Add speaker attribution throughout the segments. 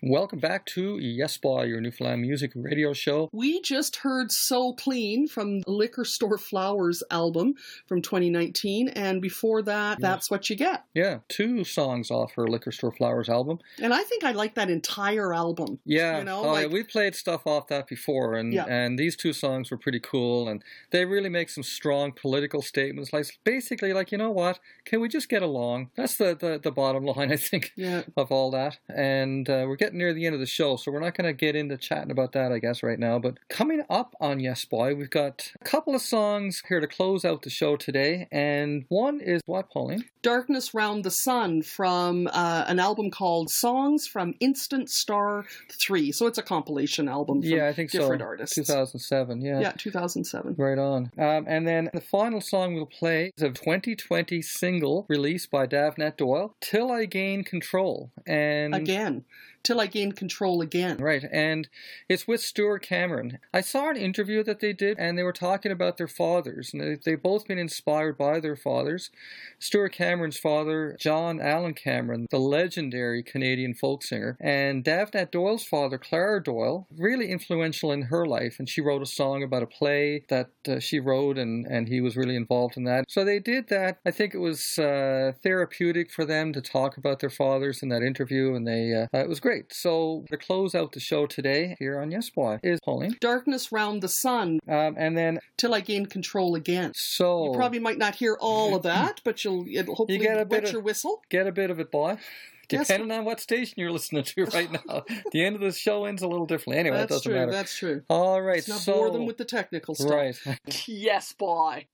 Speaker 1: Welcome back to Yes Boy, your Newfoundland music radio show.
Speaker 2: We just heard So Clean from the Liquor Store Flowers album from 2019, and before that, That's What You Get.
Speaker 1: Yeah, 2 songs off her Liquor Store Flowers album.
Speaker 2: And I think I like that entire album.
Speaker 1: Yeah,
Speaker 2: you know,
Speaker 1: yeah, we've played stuff off that before, and these 2 songs were pretty cool, and they really make some strong political statements, like basically like, you know what, can we just get along? That's the bottom line, I think, of all that. And we're getting near the end of the show, so we're not going to get into chatting about that, I guess, right now. But coming up on Yes Boy, we've got a couple of songs here to close out the show today, and one is what, Pauline?
Speaker 2: Darkness Round the Sun from an album called Songs from Instant Star 3. So it's a compilation album from
Speaker 1: I think
Speaker 2: different artists.
Speaker 1: 2007, yeah.
Speaker 2: Yeah, 2007.
Speaker 1: Right on. And then the final song we'll play is a 2020 single released by Davnet Doyle, Till I Gain Control. And
Speaker 2: Again. Till I Gain Control Again.
Speaker 1: Right, and it's with Stuart Cameron. I saw an interview that they did, and they were talking about their fathers, and they've both been inspired by their fathers. Stuart Cameron's father, John Allen Cameron, the legendary Canadian folk singer, and Davnet Doyle's father, Clara Doyle, really influential in her life, and she wrote a song about a play that she wrote, and he was really involved in that. So they did that. I think it was therapeutic for them to talk about their fathers in that interview, and it was great. So to close out the show today here on Yes Boy is Pauline.
Speaker 2: Darkness Round the Sun.
Speaker 1: And then
Speaker 2: Till I Gain Control Again.
Speaker 1: So
Speaker 2: you probably might not hear all of that, but it'll hopefully wet your whistle.
Speaker 1: Get a bit of it, boy. Depending on what station you're listening to right now. The end of the show ends a little differently. Anyway, it doesn't matter.
Speaker 2: That's true.
Speaker 1: All right.
Speaker 2: Let's not bore them with the technical stuff.
Speaker 1: Right.
Speaker 2: Yes, boy.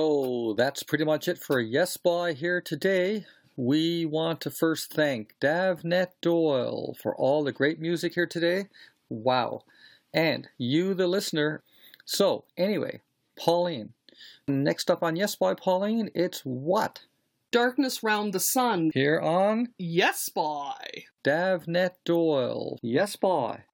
Speaker 1: So that's pretty much it for Yes Boy here today. We want to first thank Davnet Doyle for all the great music here today. Wow. And you, the listener. So, anyway, Pauline. Next up on Yes Boy, Pauline, it's what?
Speaker 2: Darkness Round the Sun.
Speaker 1: Here on
Speaker 2: Yes Boy.
Speaker 1: Davnet Doyle. Yes Boy.